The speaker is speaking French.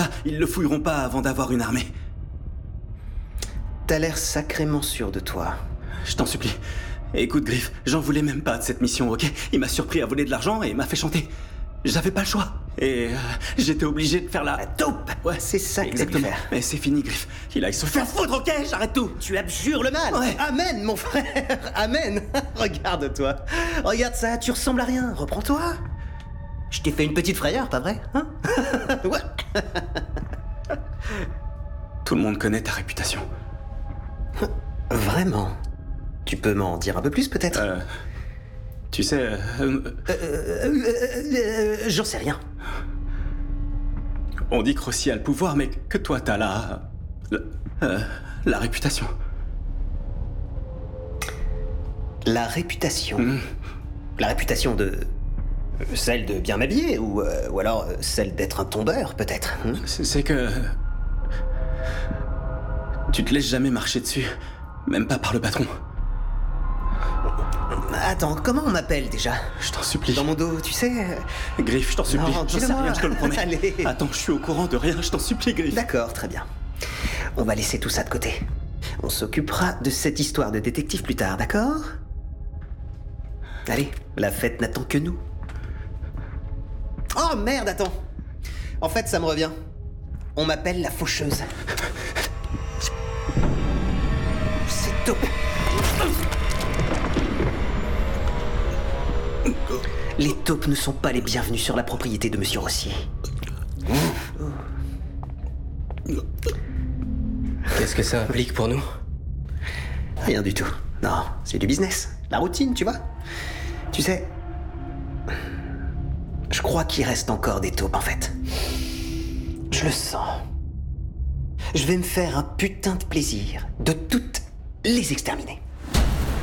ça, ils le fouilleront pas avant d'avoir une armée. T'as l'air sacrément sûr de toi. Je t'en supplie. Écoute, Griff, j'en voulais même pas de cette mission, ok? Il m'a surpris à voler de l'argent et m'a fait chanter. J'avais pas le choix. Et j'étais obligé de faire la taupe. Ouais, c'est ça que t'as dû exactement. faire. Mais c'est fini, Griff. Il aille se faire foutre, ok? J'arrête tout. Tu abjures le mal. Ouais. Amen, mon frère. Amen. Regarde-toi. Regarde ça, tu ressembles à rien. Reprends-toi. Je t'ai fait une petite frayeur, pas vrai, hein? Ouais. Tout le monde connaît ta réputation. Vraiment? Tu peux m'en dire un peu plus, peut-être? Tu sais... J'en sais rien. On dit que Rossi a le pouvoir, mais que toi t'as la réputation. La réputation? La réputation de... Celle de bien m'habiller, ou alors celle d'être un tombeur, peut-être, hein? C'est que... Tu te laisses jamais marcher dessus. Même pas par le patron. Attends, comment on m'appelle déjà? Je t'en supplie. Dans mon dos, tu sais... Griff, je t'en supplie. Non, J'en sais dis-le-moi. rien, je te le promets. Allez. Attends, je suis au courant de rien, je t'en supplie, Griff. D'accord, très bien. On va laisser tout ça de côté. On s'occupera de cette histoire de détective plus tard, d'accord? Allez, la fête n'attend que nous. Oh merde, attends. En fait, ça me revient. On m'appelle la faucheuse. C'est top. Les taupes ne sont pas les bienvenus sur la propriété de Monsieur Rossier. Qu'est-ce que ça implique pour nous? Rien du tout. Non, c'est du business. La routine, tu vois. Tu sais... Je crois qu'il reste encore des taupes, en fait. Je le sens. Je vais me faire un putain de plaisir de toutes les exterminer.